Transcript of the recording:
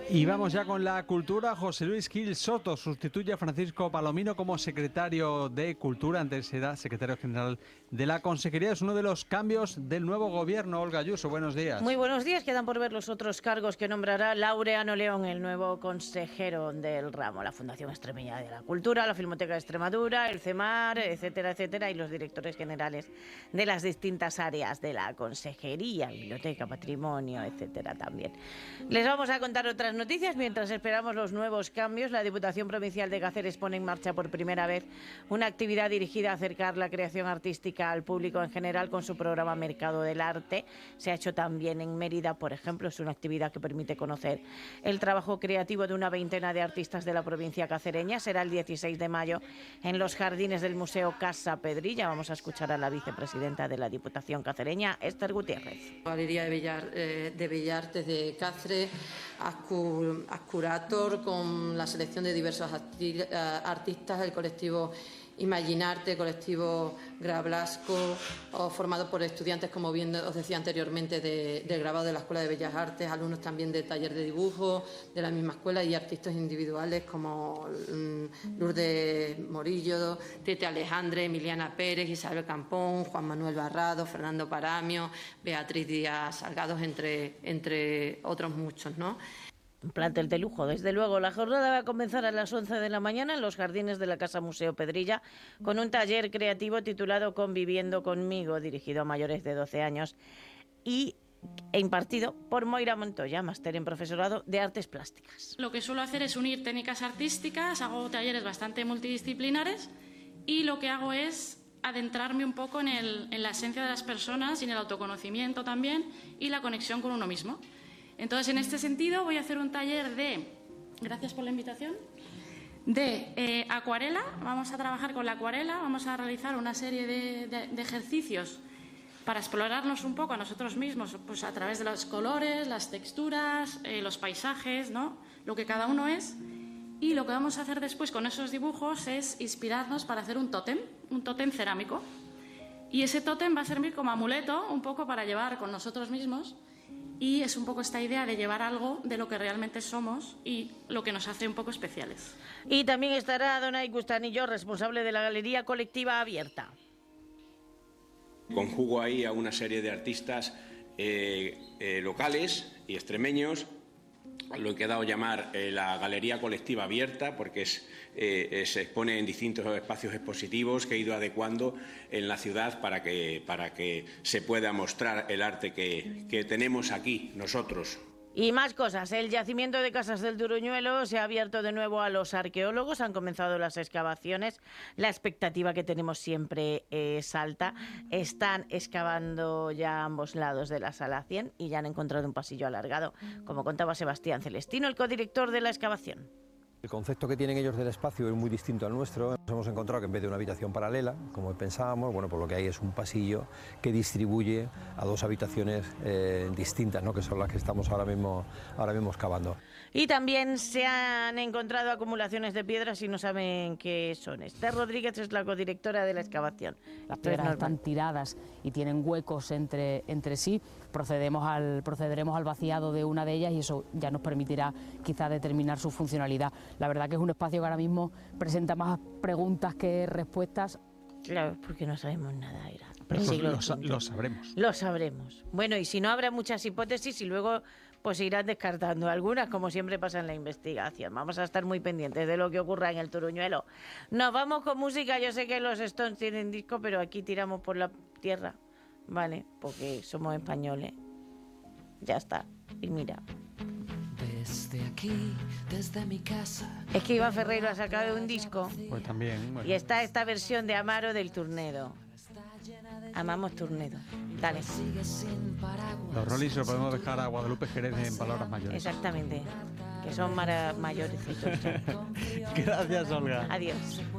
Y vamos ya con la cultura. José Luis Gil Soto sustituye a Francisco Palomino como secretario de Cultura. Antes era secretario general de la Consejería. Es uno de los cambios del nuevo gobierno. Olga Ayuso, buenos días. Muy buenos días. Quedan por ver los otros cargos que nombrará Laureano León, el nuevo consejero del ramo. La Fundación Extremeña de la Cultura, la Filmoteca de Extremadura, el CEMAR, etcétera, etcétera, y los directores generales de las distintas áreas de la Consejería, Biblioteca, Patrimonio, etcétera también. Les vamos a contar otras noticias mientras esperamos los nuevos cambios. La Diputación Provincial de Cáceres pone en marcha por primera vez una actividad dirigida a acercar la creación artística al público en general con su programa Mercado del Arte. Se ha hecho también en Mérida, por ejemplo. Es una actividad que permite conocer el trabajo creativo de una veintena de artistas de la provincia cacereña. Será el 16 de mayo en los jardines del Museo Casa Pedrilla. Vamos a escuchar a la vicepresidenta de la Diputación cacereña, Esther Gutiérrez. Galería de Bellas Artes de Cáceres, Ascurator, con la selección de diversos artistas, el colectivo Imaginarte, el colectivo Grablasco, formado por estudiantes, como bien os decía anteriormente, del grabado de la Escuela de Bellas Artes, alumnos también de taller de dibujo de la misma escuela y artistas individuales como Lourdes Morillo, Tete Alejandre, Emiliana Pérez, Isabel Campón, Juan Manuel Barrado, Fernando Paramio, Beatriz Díaz Salgados, entre otros muchos, ¿no? Un plantel de lujo, desde luego. La jornada va a comenzar a las 11 de la mañana en los jardines de la Casa Museo Pedrilla con un taller creativo titulado Conviviendo conmigo, dirigido a mayores de 12 años e impartido por Moira Montoya, máster en profesorado de artes plásticas. Lo que suelo hacer es unir técnicas artísticas, hago talleres bastante multidisciplinares y lo que hago es adentrarme un poco en la esencia de las personas y en el autoconocimiento también y la conexión con uno mismo. Entonces, en este sentido, voy a hacer un taller gracias por la invitación, de acuarela. Vamos a trabajar con la acuarela, vamos a realizar una serie de ejercicios para explorarnos un poco a nosotros mismos, pues a través de los colores, las texturas, los paisajes, ¿no? Lo que cada uno es. Y lo que vamos a hacer después con esos dibujos es inspirarnos para hacer un tótem cerámico. Y ese tótem va a servir como amuleto un poco para llevar con nosotros mismos. Y es un poco esta idea de llevar algo de lo que realmente somos y lo que nos hace un poco especiales. Y también estará Donay Gustanillo, responsable de la Galería Colectiva Abierta. Conjugo ahí a una serie de artistas locales y extremeños, lo que he dado a llamar la Galería Colectiva Abierta, porque se expone en distintos espacios expositivos que he ido adecuando en la ciudad para que se pueda mostrar el arte que tenemos aquí nosotros. Y más cosas. El yacimiento de Casas del Turuñuelo se ha abierto de nuevo a los arqueólogos. Han comenzado las excavaciones. La expectativa que tenemos siempre es alta. Están excavando ya a ambos lados de la sala 100 y ya han encontrado un pasillo alargado, como contaba Sebastián Celestino, el codirector de la excavación. El concepto que tienen ellos del espacio es muy distinto al nuestro. Nos hemos encontrado que en vez de una habitación paralela, como pensábamos, bueno, pues lo que hay es un pasillo que distribuye a dos habitaciones distintas, ¿no? Que son las que estamos ahora mismo excavando. Y también se han encontrado acumulaciones de piedras y no saben qué son. Esther Rodríguez es la codirectora de la excavación. Las piedras están tiradas y tienen huecos entre sí. Procederemos al vaciado de una de ellas y eso ya nos permitirá quizá determinar su funcionalidad. La verdad que es un espacio que ahora mismo presenta más preguntas que respuestas. Claro, porque no sabemos nada, era. Pero lo sabremos. Lo sabremos. Bueno, y si no, habrá muchas hipótesis y luego pues se irán descartando algunas, como siempre pasa en la investigación. Vamos a estar muy pendientes de lo que ocurra en el Turuñuelo. Nos vamos con música. Yo sé que los Stones tienen disco, pero aquí tiramos por la tierra, ¿vale? Porque somos españoles. Ya está. Y mira. Desde aquí, desde mi casa. Es que Iván Ferreiro ha sacado un disco. Pues también. Bueno. Y está esta versión de Amaro del Turnedo. Amamos Turnedo. Dale. Los Rollis lo podemos dejar a Guadalupe Jerez en palabras mayores. Exactamente. Que son mayores. Gracias, Olga. Adiós.